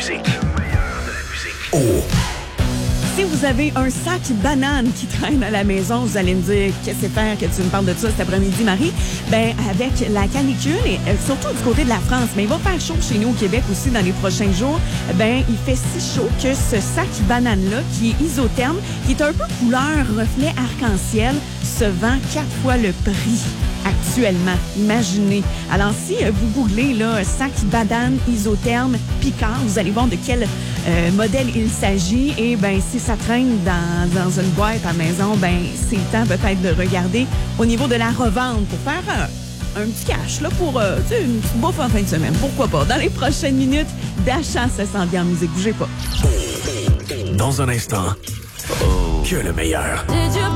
musique. Si vous avez un sac banane qui traîne à la maison, vous allez me dire qu'est-ce que c'est faire que tu me parles de ça cet après-midi, Marie? Ben avec la canicule et surtout du côté de la France, mais il va faire chaud chez nous au Québec aussi dans les prochains jours. Ben il fait si chaud que ce sac banane-là, qui est isotherme, qui est un peu couleur reflet arc-en-ciel, se vend 4 fois le prix actuellement. Imaginez. Alors, si vous googlez là, sac banane isotherme Picard, vous allez voir de quel modèle il s'agit. Et ben si ça traîne dans une boîte à la maison, ben c'est le temps peut-être de regarder au niveau de la revente pour faire un petit cash là, pour une petite bouffe en fin de semaine. Pourquoi pas? Dans les prochaines minutes d'achat, ça s'en vient en musique. Bougez pas. Dans un instant, que le meilleur.